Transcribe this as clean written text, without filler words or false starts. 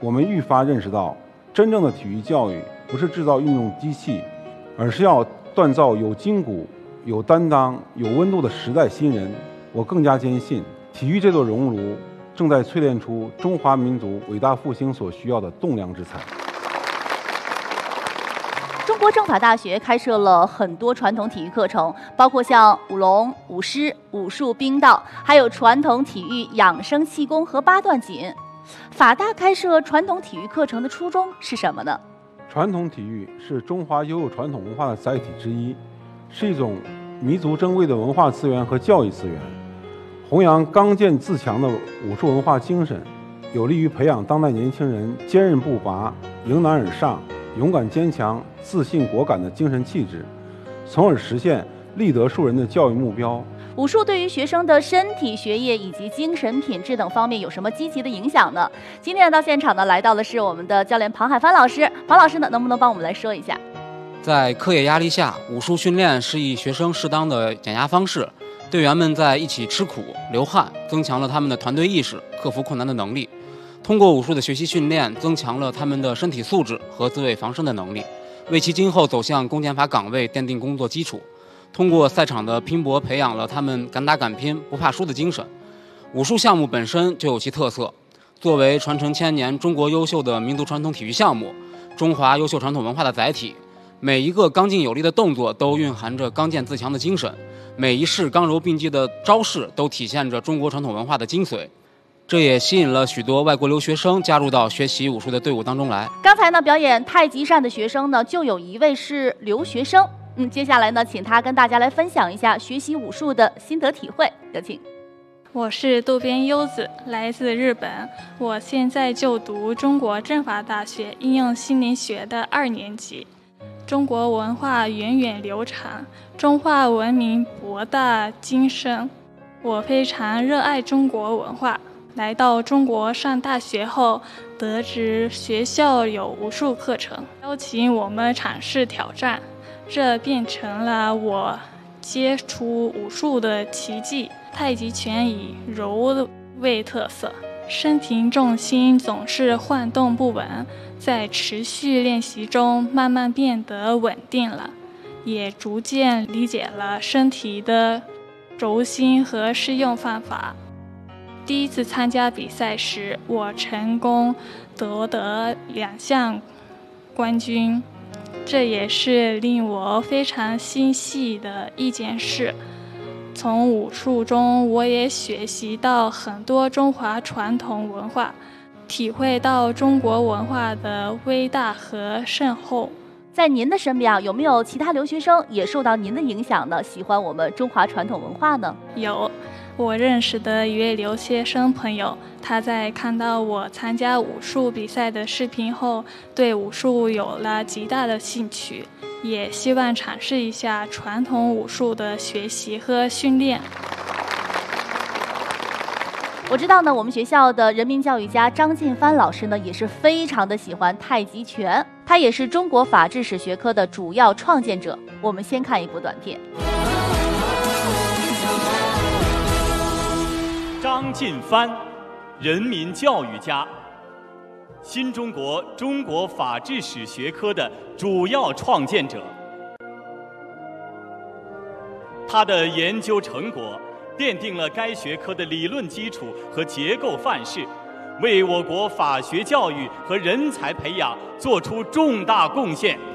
我们愈发认识到，真正的体育教育不是制造运动机器，而是要锻造有筋骨、有担当、有温度的时代新人。我更加坚信，体育这座熔炉正在淬炼出中华民族伟大复兴所需要的栋梁之才。 中国政法大学开设了很多传统体育课程，包括像舞龙、舞狮、武术、冰道，还有传统体育养生气功和八段锦。法大开设传统体育课程的初衷是什么呢？ 传统体育是中华悠久传统文化的载体之一，是一种弥足珍贵的文化资源和教育资源，弘扬刚健自强的武术文化精神，有利于培养当代年轻人坚韧不拔、迎难而上、勇敢坚强、自信果敢的精神气质，从而实现立德树人的教育目标。 武术对于学生的身体、学业以及精神品质等方面有什么积极的影响呢？今天到现场呢，来到的是我们的教练庞海帆老师。庞老师呢，能不能帮我们来说一下？ 在课业压力下，武术训练是以学生适当的减压方式，队员们在一起吃苦流汗，增强了他们的团队意识、克服困难的能力。通过武术的学习训练，增强了他们的身体素质和自卫防身的能力，为其今后走向公检法岗位奠定工作基础。通过赛场的拼搏，培养了他们敢打敢拼、不怕输的精神。武术项目本身就有其特色，作为传承千年中国优秀的民族传统体育项目，中华优秀传统文化的载体，每一个刚劲有力的动作都蕴含着刚健自强的精神，每一式刚柔并济的招式都体现着中国传统文化的精髓。这也吸引了许多外国留学生加入到学习武术的队伍当中来。 刚才呢，表演太极扇的学生呢，就有一位是留学生。接下来呢，请他跟大家来分享一下学习武术的心得体会，有请。 我是渡边优子，来自日本，我现在就读中国政法大学应用心理学的2年级。中国文化源远流长，中华文明博大精深，我非常热爱中国文化。来到中国上大学后，得知学校有武术课程，邀请我们尝试挑战，这变成了我接触武术的奇迹。太极拳以柔为特色，身体重心总是晃动不稳，在持续练习中慢慢变得稳定了，也逐渐理解了身体的轴心和适用方法。第一次参加比赛时，我成功夺得2项冠军，这也是令我非常欣喜的一件事。从武术中，我也学习到很多中华传统文化，体会到中国文化的伟大和深厚。 在您的身边有没有其他留学生也受到您的影响呢？喜欢我们中华传统文化呢？ 有，我认识的一位留学生朋友，他在看到我参加武术比赛的视频后，对武术有了极大的兴趣，也希望尝试一下传统武术的学习和训练。 我知道呢，我们学校的人民教育家张晋帆老师呢，也是非常的喜欢太极拳，他也是中国法治史学科的主要创建者。我们先看一部短片。 张晋帆，人民教育家，新中国中国法治史学科的主要创建者。他的研究成果奠定了该学科的理论基础和结构范式，为我国法学教育和人才培养做出重大贡献。